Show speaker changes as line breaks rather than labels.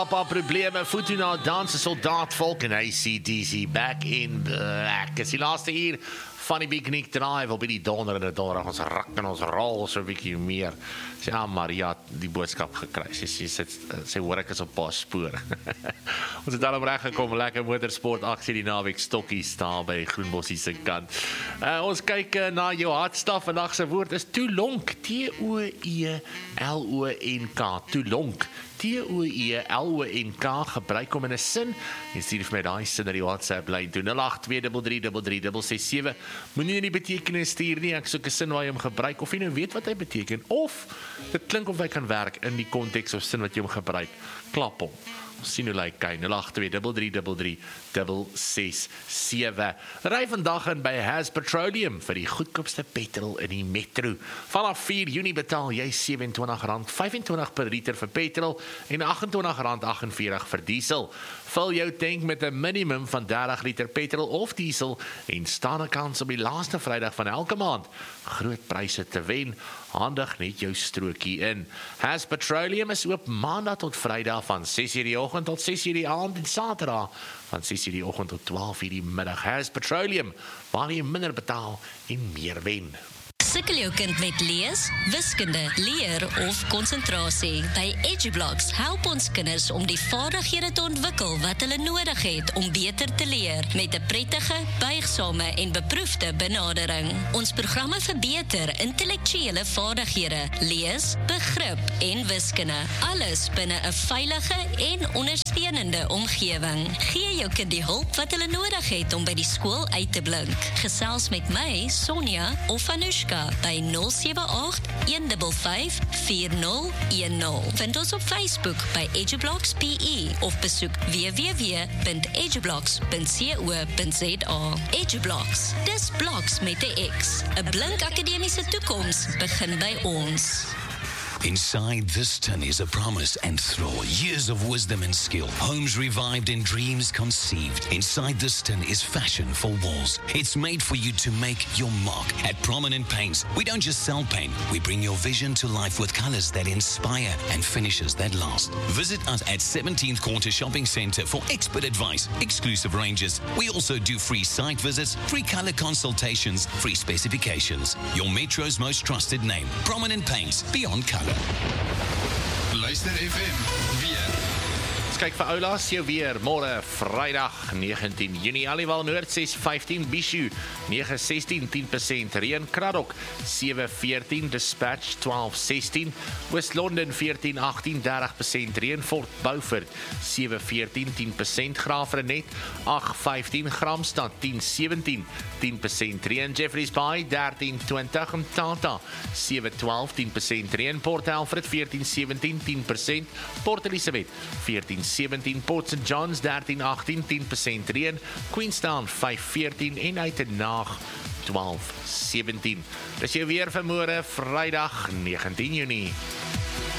Papa probleme, Fortuna danse soldaat volk en AC/DC back in black. Is die laaste uur van die Big Nick Drive op die donderdag, ons rak en ons rol so 'n bietjie meer. Ja, Maria die boodskap gekry. Sy hoor ek is op pas spoor. Ons het daarom reg gekom, lekker motorsport aksie die naweek stokkies daar by Groenbossie se kant. Ons kyk na jou hartstaf. Vandag se woord is toelonk. T-O-E-L-O-N-K. Toelonk. T-O-E-L-O-N-K, gebruik hom in 'n sin, en stuur vir my daai sin na die WhatsApp lyn toe, 082333367. Moenie nie die betekenis stuur nie, ek soek 'n sin waar jy hom gebruik, of jy nou weet wat hy beteken, of dit klink of hy kan werk in die konteks of sin wat jy hom gebruik, klap hom. Ons sien hoe lyk hy, 082333367. Ry vandag in by Has Petroleum vir die goedkoopste petrol in die metro. Vanaf 4 Junie betaal jy R27.25 per liter vir petrol en R28.48 vir diesel. Vul jou tank met 'n minimum van 30 liter petrol of diesel en staan 'n kans op die laaste Vrydag van elke maand groot pryse te wen. Handig net jou strokie in. Has Petroleum is oop Maandag tot Vrydag van 6:00 die oggend tot 6:00 die aand en Saterdag van 6:00 die oggend tot 12:00 die middag. Has Petroleum, waar jy minder betaal en meer wen.
Sukkel jou kind met lees, wiskunde, leer of konsentrasie? By EduBlocks help ons kinders om die vaardighede te ontwikkel wat hulle nodig het om beter te leer met 'n prettige, buigsame en beproefde benadering. Ons programme verbeter intellektuele vaardighede, lees, begrip en wiskunde. Alles binne 'n veilige en ondersteunende omgewing. Gee jou kind die hulp wat hulle nodig het om by die skool uit te blink. Gesels met my, Sonja of Anushka, by 078-155-4010. Vind ons op Facebook by EduBlocks PE of besoek www.edublocks.co.za. EduBlocks, dis bloks met 'n X. 'n blink akademiese toekoms begin by ons.
Inside this tin is a promise and throw, years of wisdom and skill, homes revived and dreams conceived. Inside this tin is fashion for walls. It's made for you to make your mark. At Prominent Paints, we don't just sell paint, we bring your vision to life with colors that inspire and finishes that last. Visit us at 17th Quarter Shopping Centre for expert advice, exclusive ranges. We also do free site visits, free color consultations, free specifications. Your Metro's most trusted name, Prominent Paints, beyond color.
Luister FM, weer.
Kyk vir Oulaas, jou weer, môre Vrydag 19 Junie, Aliwal Noord 6:15, Bishu 9:16, 10% reën, Kraddock 7:14, Dispatch 12:16, West-London 14:18, 30% reën, Fort Beaufort 7:14, 10% Graafrenet 8:15, Gramstad 10:17, 10% reën, Jeffreys Bay 13:20, Mthatha 7:12, 10% reën, Port Alfred 14:17, 10%, Port Elizabeth 14:17, Port St. John's 13:18, 10% reën, Queenstown 5:14 en Uitenhaag 12:17. Dis jou weer vir môre Vrydag 19 Junie.